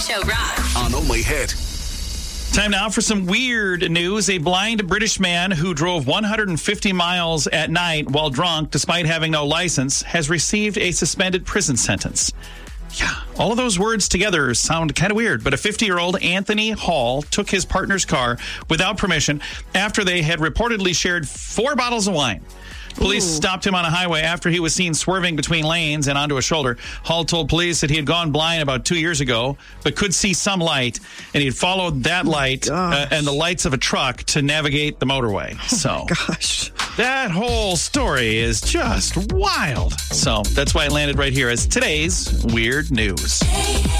Show rocks. On Only Hit. Time now for some weird news. A blind British man who drove 150 miles at night while drunk, despite having no license, has received a suspended prison sentence. Yeah, all of those words together sound kind of weird, but a 50-year-old Anthony Hall took his partner's car without permission after they had reportedly shared 4 bottles of wine. Police stopped him on a highway after he was seen swerving between lanes and onto a shoulder. Hall told police that he had gone blind about 2 years ago, but could see some light, and he had followed that light and the lights of a truck to navigate the motorway. So, that whole story is just wild. So that's why it landed right here as today's weird news.